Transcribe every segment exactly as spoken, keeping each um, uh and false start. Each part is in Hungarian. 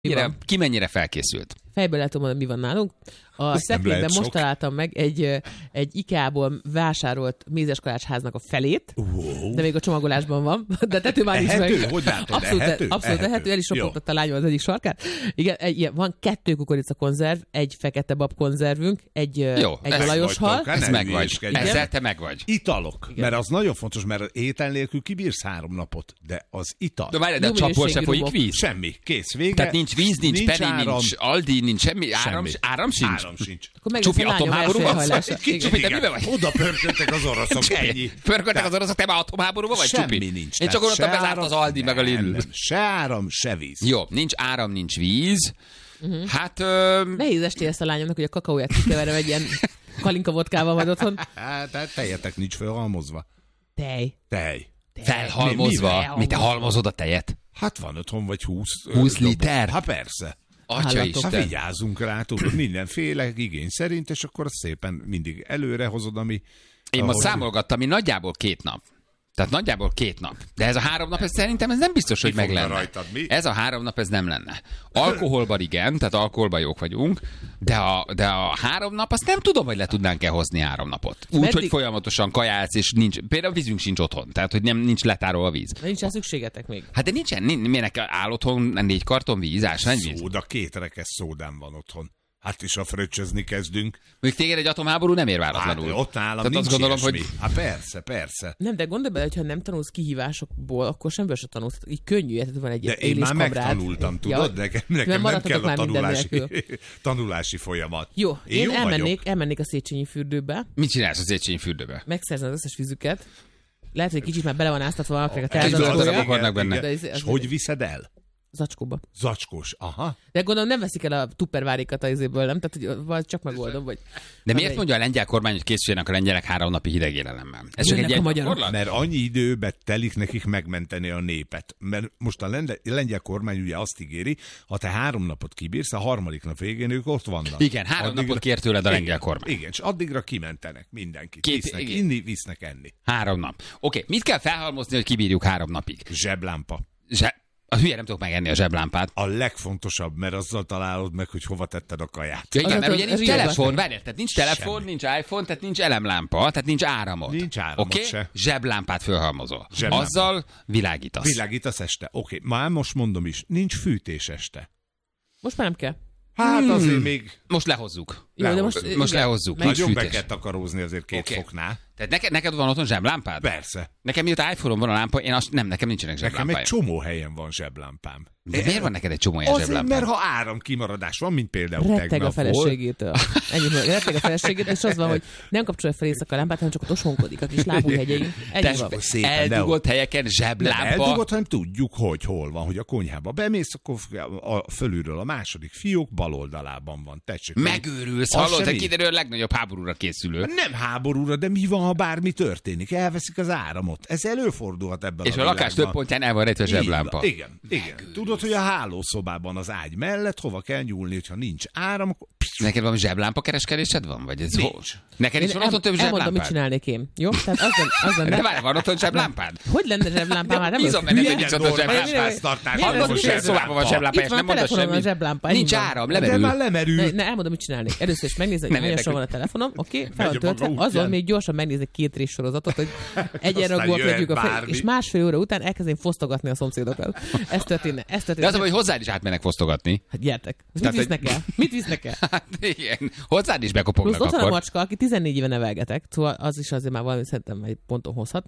Mennyire, ki mennyire felkészült? Fejből lehet mondani, mi van nálunk. A szekrényben most sok. találtam meg egy, egy IKEA-ból vásárolt mézeskalácsháznak a felét, wow. de még a csomagolásban van. De tető már nincs meg. Hogy látod? Abszolút ehető? Abszolút ehető. ehető. El is sokogtatta a lányom az egyik sarkát. Igen, egy, van kettő kukorica konzerv, egy fekete bab konzervünk, egy, Jó, egy olajos hal. Ez megvagy. Ezzel te megvagy. Italok. Igen. Mert az nagyon fontos, mert étel nélkül kibírsz három napot. De az ital. De várj, de a csapból se folyik víz? Semmi. Kész, vége. Tehát nincs víz, nincs, nincs penny, áram, nincs Aldi, nincs semmi. Áram, áram sincs? Áram sincs. Csupi atomháborúban vagy? Csupi, te miben vagy? Oda pörköltek az oroszok, ennyi. Pörköltek az oroszok, te már atomháborúban vagy, Csupi? Semmi nincs. Én csak gondoltam, bezárt az Aldi, meg a Lidl. Se áram, se víz. Jó, nincs áram, nincs víz. Uh-huh. Hát... Ö... Nehéz esté ezt a lányomnak, hogy a kakaóját kikeverem egy ilyen kalinka vodkával majd otthon. Hát tejetek nincs felhalmozva. Tej. Tej. Felhalmozva? Mi, te halmozod a tejet? Hát van otthon vagy húsz. húsz liter? Hát persze. Atya Isten. Hát vigyázzunk rá, tudod, mindenféle igény szerint, és akkor azt szépen mindig előre hozod, ami... Én most számolgattam, ami nagyjából két nap. Tehát nagyjából két nap. De ez a három nap, ez szerintem ez nem biztos, hogy meg lenne. Rajtad, mi? Ez a három nap, ez nem lenne. Alkoholban igen, tehát alkoholban jók vagyunk, de a, de a három nap, azt nem tudom, hogy le tudnánk-e hozni három napot. Úgy, Meddig... hogy folyamatosan kajálsz, és nincs, például vízünk sincs otthon, tehát hogy nem, nincs letárolva a víz. Nincs rá szükségetek még. Hát de nincsen, miért áll otthon négy karton víz, ásványvíz? Szóda, két rekesz szódám van otthon. Hát is a fröccsözni kezdünk. Még téged egy atomháború nem ér váratlanul. Hát, ott nálam nincs azt gondolom, ilyesmi. hogy... Hát persze, persze. Nem, de gondolj bele, hogyha nem tanulsz kihívásokból, akkor semmiből se tanulsz. Így könnyű, érted, van egy de én már megtanultam, tudod? Ja, nekem nekem nem kell a tanulási, tanulási folyamat. Jó, én, én jó elmennék, elmennék a Széchenyi fürdőbe. Mit csinálsz a Széchenyi fürdőbe? Megszerzem az összes vízüket. Lehet, hogy kicsit már bele van áztatva valakinek a tervezetbe. És hogy viszed el? Zacskóba. Zacskós, aha. De gondolom nem veszik el a tuppervárékat az izéből, nem? Tehát, hogy vagy csak megoldom, vagy... De miért egy... mondja a lengyel kormány, hogy készüljenek a lengyelek három napi hideg élelemmel? Ez csak egy ilyen magyarok. Mert annyi időbe telik nekik megmenteni a népet. Mert most a lengyel kormány ugye azt ígéri, ha te három napot kibírsz, a harmadik nap végén ők ott vannak. Igen, három addigra... napot kér tőled a lengyel igen, kormány. Igen, és addigra kimentenek mindenkit. Két... Visznek igen. inni, visznek enni. Három nap. Oké, okay. Mit kell felhalmozni, hogy kibírjuk három napig? Zseblámpa. Zse... A hülye nem tudok megenni a zseblámpát. A legfontosabb, mert azzal találod meg, hogy hova tetted a kaját. Ja, igen, mert ugye nincs telefon, várj, tehát nincs telefon, semmi. Nincs iPhone, tehát nincs elemlámpa, tehát nincs áramot. Nincs áramot okay? se. Zseblámpát fölhalmozol. Zseblámpa. Azzal világítasz. Világítasz este. Oké, okay. Már most mondom is, nincs fűtés este. Most már nem kell. Hát hmm. azért még... Most lehozzuk. Jó, de most, most lehozzuk. Nagyon be kell takarózni azért két okay. foknál. Tehát neked, neked van otthon zseblámpád? Persze. Nekem miután iPhone-on van a lámpa, én azt nem, nekem nincsenek zseblámpáim. Nekem egy csomó helyen van zseblámpám. De, de miért van neked egy csomó helyen zseblámpám? Azért, mert ha áramkimaradás van, mint például retteg tegnap a feleségétől. Ennyit mondja, retteg a feleségétől, és az van, hogy nem kapcsolja fel éjszaka a lámpát, hanem csak ott osonkodik a kis lábújhegyein. Ennyi van. Eldugott helyeken zseblámpa. Eldugott, hanem tudjuk, hogy hol van, hogy a konyhába bemész, akkor a fölülről a második fiók bal oldalában van. Tessék, megőrülsz, hallod, te kiderül a legnagyobb háborúra készülő. Nem háborúra, de mi van, ha bármi történik? Elveszik az áramot. Ez előfordulhat ebben és a, a lakás több pontján el van rejtve a zseblámpa. Igen, igen. Tudod, hogy a hálószobában az ágy mellett hova kell nyúlni, hogyha nincs áram, akkor... Neked valami zseblámpa kereskedésed van? Vagy ez nincs. Neked is van otthon több zseblámpád? Elmondom, mit csinálnék én. Jó? Tehát az nem, az nem, de várj, van otthon zseblámpád? Hogy lenne zseblámpám? Hát nem bízom benne, hogy nincs otthon zseblámpád. Hallod, hogy szobában van zseblámpá, és nem mondasz semmit. Nincs áram, lemerül. De már lemerül. Ne, elmondom, mit csinálnék. Először is megnézem, hogy hányasan van a telefonom. Oké, fel van töltve. Azon még gyorsan megnézek két rész sorozatot, hogy egyenragúak legyünk a fel, és másfél óra után elkezdém fosztogatni a szomszédokat. Ez történne. Ez történne. De az, hogy hozzád is átmennek fosztogatni. Hát gyertek. Mit visznek el? Mit visznek el? Hát igen. Hozzád is bekopognak plusz akkor. Ott van a macska, aki tizennégy éve nevelgetek, szóval az is azért már valami szerintem egy ponton hozhat.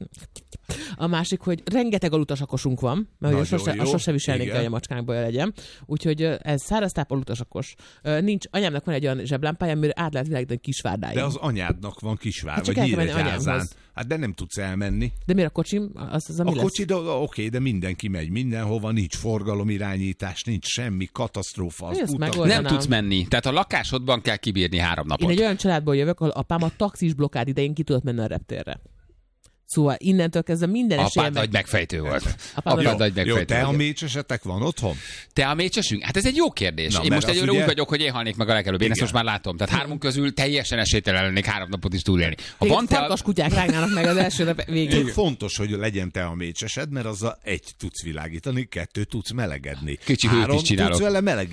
A másik, hogy rengeteg alutasakosunk van, mert hogy sose, a sose viselnék el, hogy a macskának baja legyen. Úgyhogy ez száraztápol utasakos. Nincs, anyámnak van egy olyan zseblámpája, amire át lehet világítani Kisvárdáig. De az anyádnak van Kisvár, hát vagy Nyíregyházán. Hát de nem tudsz elmenni. De miért a kocsim? Az, az, ami a kocsi, oké, okay, de mindenki megy mindenhova, nincs forgalomirányítás, nincs semmi, katasztrófa. Nem tudsz menni. Tehát a lakásodban kell kibírni három napot. Én egy olyan családból jövök, ahol apám a taxis blokkád idején ki tudott menni a reptérre. Szóval innentől kezdve minden esélye... Apád nagy megfejtő volt. Apád Apád nagy megfejtő. Jó, te a mécsesetek van otthon? Te a mécsesünk? Hát ez egy jó kérdés. Na, én most egyőre ugye... úgy vagyok, hogy én halnék meg a legelőbb. Én ezt most már látom. Tehát hármunk közül teljesen esélytelen lennék három napot is túlélni. Ha van te a... kutyák rágnának meg az első nap végén. Fontos, hogy legyen te a mécsesed, mert azzal egy tudsz világítani, kettő tudsz melegedni. Kicsi hőt is Három csinálok. tudsz vele melegíteni.